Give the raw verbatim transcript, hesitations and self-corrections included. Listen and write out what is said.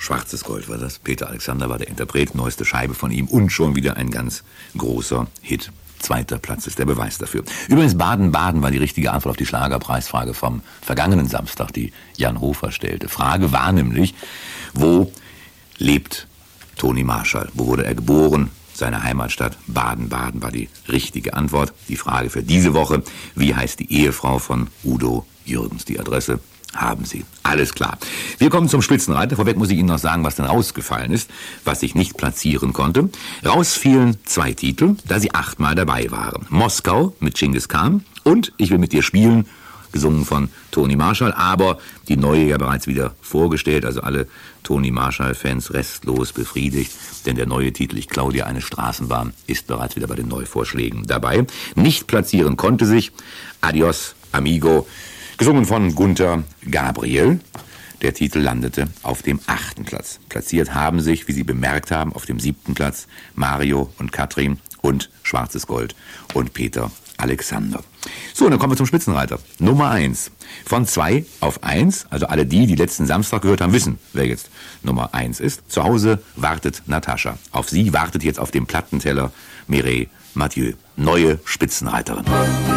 Schwarzes Gold war das. Peter Alexander war der Interpret, neueste Scheibe von ihm und schon wieder ein ganz großer Hit. Zweiter Platz ist der Beweis dafür. Übrigens, Baden-Baden war die richtige Antwort auf die Schlagerpreisfrage vom vergangenen Samstag, die Jan Hofer stellte. Frage war nämlich, wo lebt Toni Marshall? Wo wurde er geboren? Seine Heimatstadt Baden-Baden war die richtige Antwort. Die Frage für diese Woche, wie heißt die Ehefrau von Udo Jürgens? Die Adresse haben Sie. Alles klar. Wir kommen zum Spitzenreiter. Vorweg muss ich Ihnen noch sagen, was denn rausgefallen ist, was sich nicht platzieren konnte. Rausfielen zwei Titel, da sie achtmal dabei waren. Moskau mit Genghis Khan und Ich will mit dir spielen, gesungen von Toni Marshall, aber die neue ja bereits wieder vorgestellt, also alle Toni Marshall-Fans restlos befriedigt, denn der neue Titel Ich klau dir eine Straßenbahn ist bereits wieder bei den Neuvorschlägen dabei. Nicht platzieren konnte sich Adios Amigo, gesungen von Gunther Gabriel. Der Titel landete auf dem achten Platz. Platziert haben sich, wie Sie bemerkt haben, auf dem siebten Platz Mario und Katrin und Schwarzes Gold und Peter Alexander. So, dann kommen wir zum Spitzenreiter. Nummer eins. Von zwei auf eins, also alle die, die letzten Samstag gehört haben, wissen, wer jetzt Nummer eins ist. Zu Hause wartet Natascha. Auf sie wartet jetzt auf dem Plattenteller Mireille Mathieu, neue Spitzenreiterin.